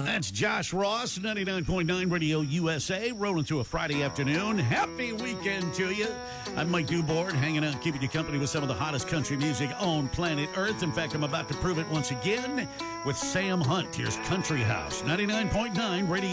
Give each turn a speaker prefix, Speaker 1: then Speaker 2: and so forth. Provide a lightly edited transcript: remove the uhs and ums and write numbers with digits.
Speaker 1: That's Josh Ross, 99.9 Radio USA, rolling through a Friday afternoon. Happy weekend to you. I'm Mike Dubord, hanging out, keeping you company with some of the hottest country music on planet Earth. In fact, I'm about to prove it once again with Sam Hunt. Here's Country House, 99.9 Radio